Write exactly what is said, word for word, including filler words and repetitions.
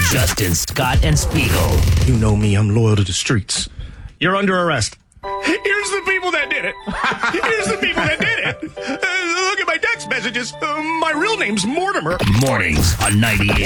Justin, Scott, and Spiegel. You know me, I'm loyal to the streets. You're under arrest. Here's the people that did it. Here's the people that did it. Uh, look at my text messages. Uh, my real name's Mortimer. Mornings on ninety-eight.